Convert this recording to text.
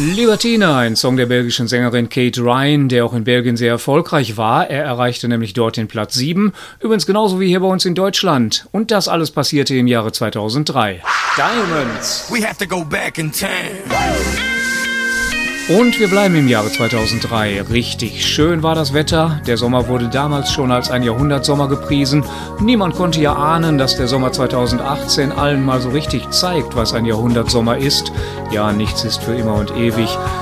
Libertine, ein Song der belgischen Sängerin Kate Ryan, der auch in Belgien sehr erfolgreich war. Er erreichte nämlich dort den Platz 7, übrigens genauso wie hier bei uns in Deutschland. Und das alles passierte im Jahre 2003. Diamonds. We have to go back in time. Und wir bleiben im Jahre 2003. Richtig schön war das Wetter. Der Sommer wurde damals schon als ein Jahrhundertsommer gepriesen. Niemand konnte ja ahnen, dass der Sommer 2018 allen mal so richtig zeigt, was ein Jahrhundertsommer ist. Ja, nichts ist für immer und ewig.